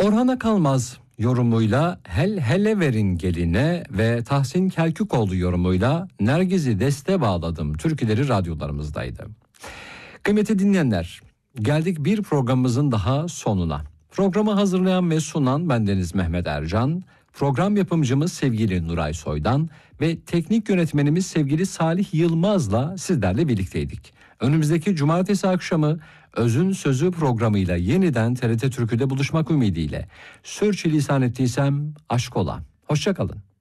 Orhan Akalmaz yorumuyla Hel Hele Verin Geline ve Tahsin Kelkükoğlu yorumuyla Nergiz'i Deste Bağladım türküleri radyolarımızdaydı. Kıymetli dinleyenler, geldik bir programımızın daha sonuna. Programı hazırlayan ve sunan bendeniz Mehmet Ercan, program yapımcımız sevgili Nuray Soydan ve teknik yönetmenimiz sevgili Salih Yılmaz'la sizlerle birlikteydik. Önümüzdeki cumartesi akşamı Özün Sözü programıyla yeniden TRT Türkü'de buluşmak ümidiyle sürçülisan ettiysem aşk ola. Hoşça kalın.